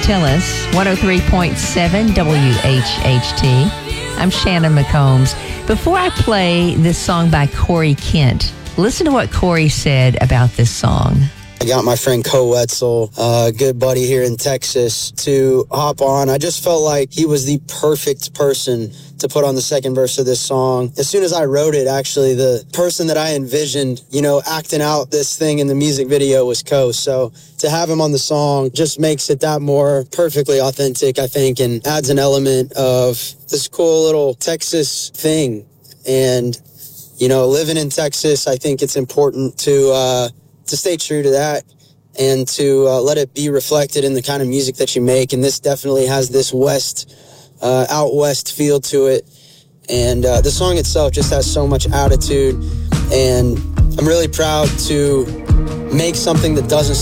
Antilles, 103.7 WHHT. I'm Shannon McCombs. Before I play this song by Corey Kent, listen to what Corey said about this song. I got my friend Co Wetzel, a good buddy here in Texas, to hop on. I just felt like he was the perfect person to put on the second verse of this song. As soon as I wrote it, actually, the person that I envisioned, acting out this thing in the music video was Co. So to have him on the song just makes it that more perfectly authentic, I think, and adds an element of this cool little Texas thing. And, living in Texas, I think it's important to stay true to that and to let it be reflected in the kind of music that you make. And this definitely has this out west feel to it. And the song itself just has so much attitude. And I'm really proud to make something that doesn't